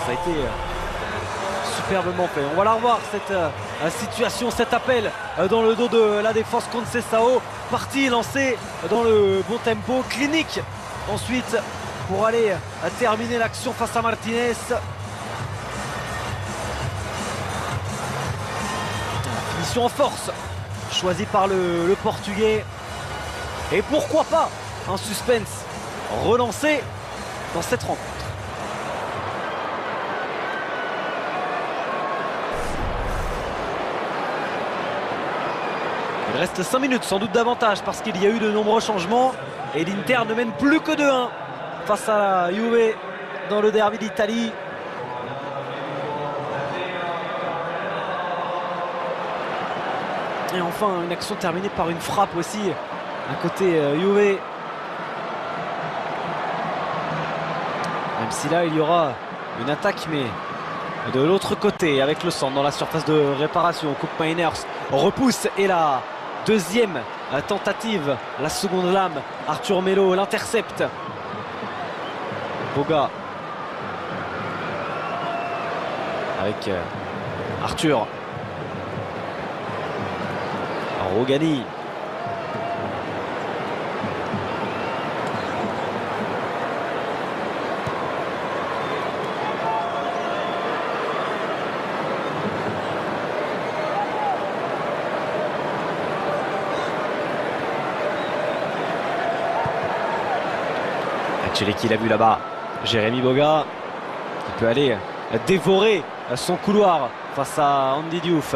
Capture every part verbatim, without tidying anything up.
ça a été superbement fait. On va la revoir cette euh, situation, cet appel euh, dans le dos de la défense. Conceição, parti, lancé dans le bon tempo, clinique ensuite pour aller euh, terminer l'action face à Martinez. Finition en force choisie par le, le Portugais. Et pourquoi pas un suspense relancé dans cette rencontre. Il reste cinq minutes, sans doute davantage, parce qu'il y a eu de nombreux changements. Et l'Inter ne mène plus que deux un face à la Juve dans le derby d'Italie. Et enfin, une action terminée par une frappe aussi, à côté euh, Juve. Même si là, il y aura une attaque, mais de l'autre côté, avec le centre dans la surface de réparation. Koopmeiners repousse et la deuxième tentative, la seconde lame. Arthur Melo l'intercepte. Boga avec euh, Arthur. Rogani. Qui l'a vu là-bas. Jérémy Boga qui peut aller dévorer son couloir face à Andy Diouf.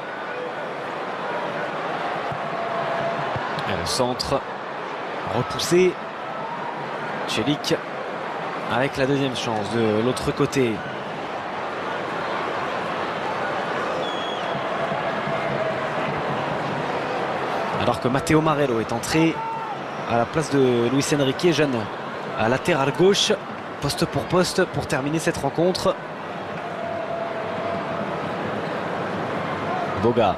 Et le centre repoussé. Celik avec la deuxième chance de l'autre côté. Alors que Matteo Marello est entré à la place de Luis Enrique, jeune à latéral gauche, poste pour poste, pour terminer cette rencontre. Boga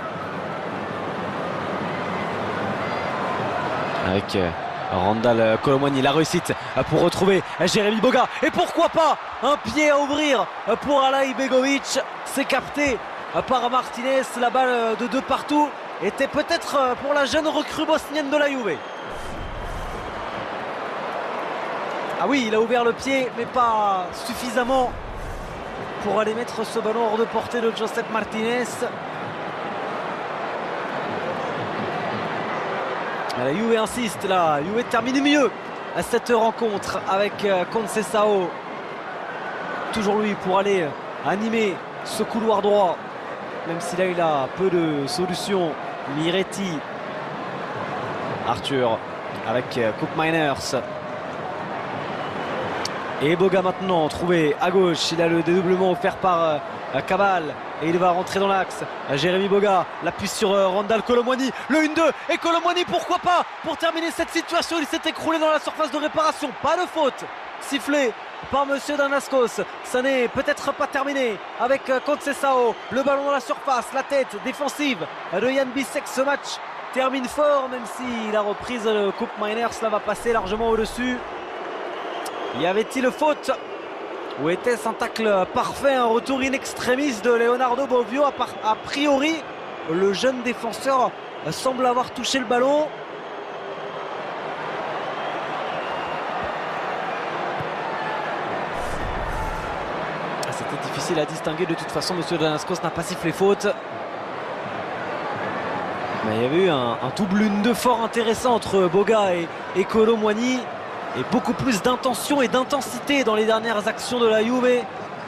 avec Randal Kolo Muani, la réussite pour retrouver Jérémy Boga. Et pourquoi pas un pied à ouvrir pour Alay Begovic. C'est capté par Martinez. La balle de deux partout était peut-être pour la jeune recrue bosnienne de la Juve. Ah oui, il a ouvert le pied, mais pas suffisamment pour aller mettre ce ballon hors de portée de Josep Martinez. La Juve insiste, la Juve termine mieux à cette rencontre avec Conceição. Toujours lui pour aller animer ce couloir droit, même si là il a peu de solutions. Miretti. Arthur avec Koopmeiners. Et Boga maintenant trouvé à gauche. Il a le dédoublement offert par euh, Cabal. Et il va rentrer dans l'axe. Jérémy Boga l'appuie sur euh, Randal Kolo Muani. Le un deux. Et Kolo Muani, pourquoi pas pour terminer cette situation. Il s'est écroulé dans la surface de réparation. Pas de faute. Sifflé par Monsieur Danascos. Ça n'est peut-être pas terminé avec euh, Conceição. Le ballon dans la surface. La tête défensive de Jan Bisek. Ce match termine fort. Même si la reprise de Koopmeiners là va passer largement au-dessus. Y avait-il faute? Ou était-ce un tacle parfait? Un retour in extremis de Leonardo Bovio. A, par, a priori, le jeune défenseur semble avoir touché le ballon. C'était difficile à distinguer. De toute façon, Monsieur Danascos n'a pas sifflé faute. Mais il y avait eu un, un double un deux fort intéressant entre Boga et, et Kolo Muani. Et beaucoup plus d'intention et d'intensité dans les dernières actions de la Juve.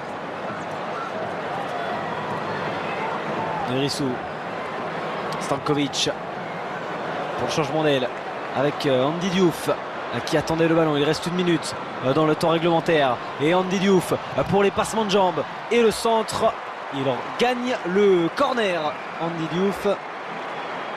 Nerissou. Stankovic pour le changement d'aile avec Andy Diouf qui attendait le ballon. Il reste une minute dans le temps réglementaire. Et Andy Diouf pour les passements de jambes et le centre. Il en gagne le corner. Andy Diouf.